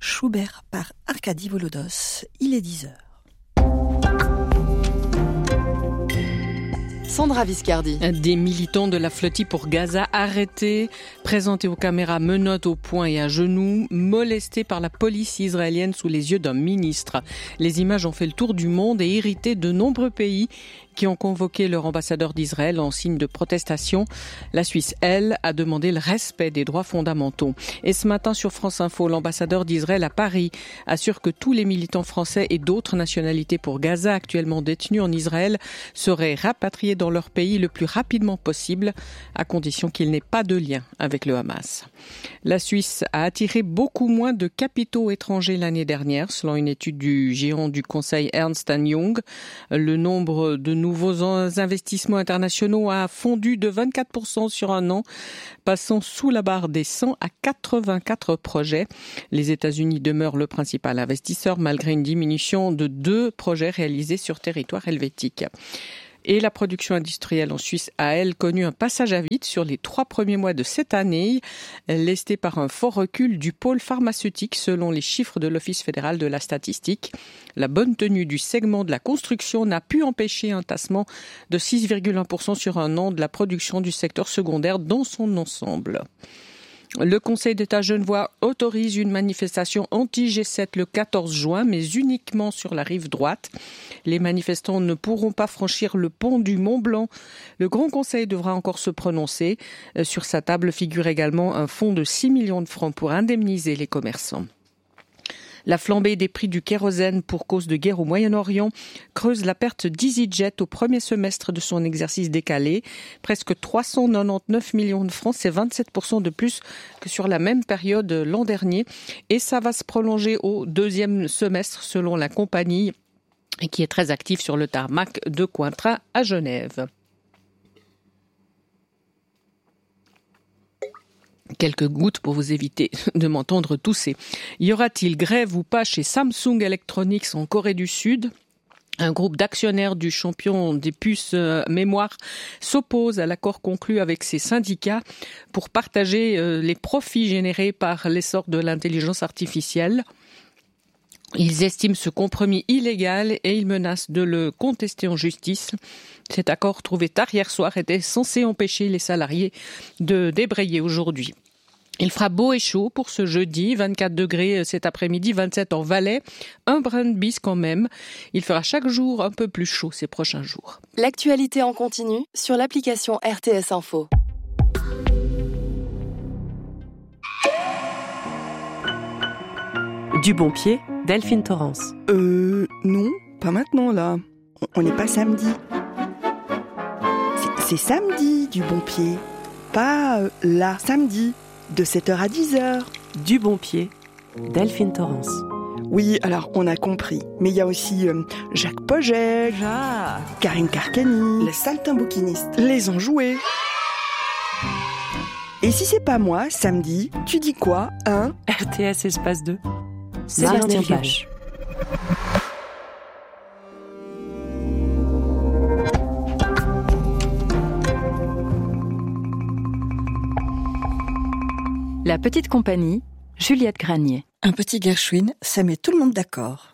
Schubert par Arkady Volodos. Il est 10h. Sandra Viscardi. Des militants de la flottille pour Gaza arrêtés, présentés aux caméras menottes au poing et à genoux, molestés par la police israélienne sous les yeux d'un ministre. Les images ont fait le tour du monde et irrité de nombreux pays qui ont convoqué leur ambassadeur d'Israël en signe de protestation. La Suisse, elle, a demandé le respect des droits fondamentaux. Et ce matin sur France Info, l'ambassadeur d'Israël à Paris assure que tous les militants français et d'autres nationalités pour Gaza actuellement détenus en Israël seraient rapatriés dans leur pays le plus rapidement possible, à condition qu'ils n'aient pas de lien avec le Hamas. La Suisse a attiré beaucoup moins de capitaux étrangers l'année dernière, selon une étude du géant du conseil Ernst & Young. Le nombre de nouveaux investissements internationaux a fondu de 24% sur un an, passant sous la barre des 100 à 84 projets. Les États-Unis demeurent le principal investisseur malgré une diminution de 2 projets réalisés sur territoire helvétique. Et la production industrielle en Suisse a, elle, connu un passage à vide sur les 3 premiers mois de cette année, lesté par un fort recul du pôle pharmaceutique selon les chiffres de l'Office fédéral de la statistique. La bonne tenue du segment de la construction n'a pu empêcher un tassement de 6,1% sur un an de la production du secteur secondaire dans son ensemble. Le Conseil d'État genevois autorise une manifestation anti-G7 le 14 juin, mais uniquement sur la rive droite. Les manifestants ne pourront pas franchir le pont du Mont-Blanc. Le Grand Conseil devra encore se prononcer. Sur sa table figure également un fonds de 6 millions de francs pour indemniser les commerçants. La flambée des prix du kérosène pour cause de guerre au Moyen-Orient creuse la perte d'EasyJet au premier semestre de son exercice décalé. Presque 399 millions de francs, c'est 27% de plus que sur la même période l'an dernier. Et ça va se prolonger au deuxième semestre selon la compagnie qui est très active sur le tarmac de Cointrin à Genève. Quelques gouttes pour vous éviter de m'entendre tousser. Y aura-t-il grève ou pas chez Samsung Electronics en Corée du Sud ? Un groupe d'actionnaires du champion des puces mémoire s'oppose à l'accord conclu avec ses syndicats pour partager les profits générés par l'essor de l'intelligence artificielle. Ils estiment ce compromis illégal et ils menacent de le contester en justice. Cet accord trouvé tard hier soir était censé empêcher les salariés de débrayer aujourd'hui. Il fera beau et chaud pour ce jeudi, 24 degrés cet après-midi, 27 en Valais, un brin de bise quand même. Il fera chaque jour un peu plus chaud ces prochains jours. L'actualité en continu sur l'application RTS Info. Du bon pied, Delphine Torrance. Non, pas maintenant là. On n'est pas samedi. C'est samedi, du bon pied. Pas là, samedi, de 7h à 10h. Du bon pied, Delphine Torrance. Oui, alors on a compris. Mais il y a aussi Jacques Pogel, Karine Carcani, les saltimbanquinistes, les enjoués. Et si c'est pas moi, samedi, tu dis quoi, hein ? RTS Espace 2. Sébastien Pache. La petite compagnie, Juliette Granier. Un petit Gershwin, ça met tout le monde d'accord.